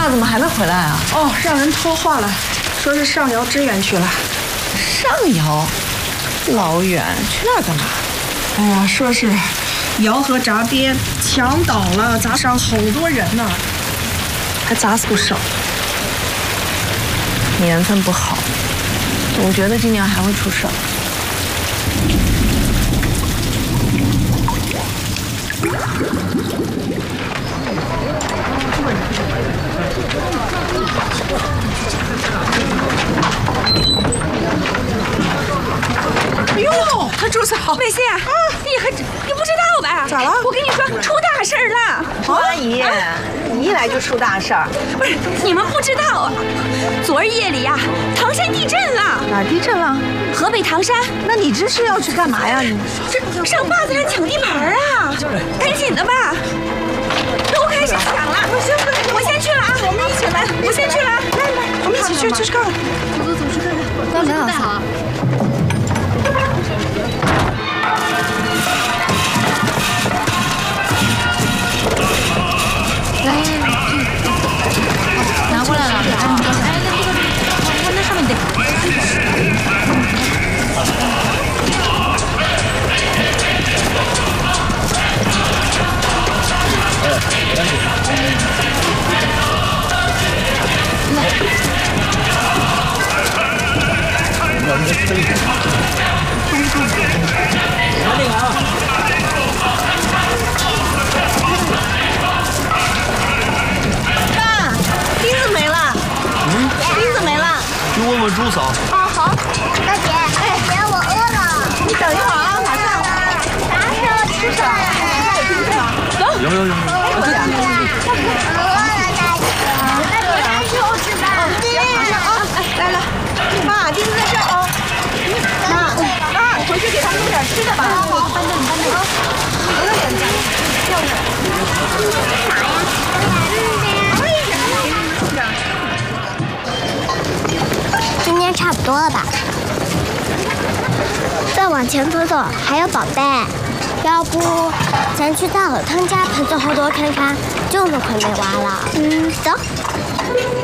爸怎么还没回来啊？ 哦，让人托话了，说是上窑支援去了。 上窑，老远去那儿干嘛？ 哎呀，说是窑河闸边墙倒了，砸伤好多人呢，还砸死不少。 年份不好，我觉得今年还会出事儿。 哎呦，他朱嫂， 美心啊，你不知道吧？ 咋了？ 我跟你说，出大事儿了！ 阿姨，你一来就出大事儿。 不是你们不知道啊，昨儿夜里呀，唐山地震了。 哪儿地震了？ 河北唐山。 那你这是要去干嘛呀？你这上坝子上抢地盘啊！赶紧的吧，都开始抢了。我先去了啊，我们一起来。我先去了，来， 我们一起去看看。 走去看看。刚才好。来，拿过来了。哎，那上面得。 去问问朱嫂。 哦，好，大姐，姐，我饿了。 你等一会儿啊，马上。 啥时候吃饭呀？ 走。 有。 饿了，大姐。大姐，啥时候吃饭？ 马上啊！来，妈，钉子在这儿啊。妈，你回去给他们弄点吃的吧。好，搬着。有点紧张，掉着。 啥呀？今天差不多了吧？再往前走走，还有宝贝。要不咱去大老汤家盆子后多看看，就那块没挖了。走。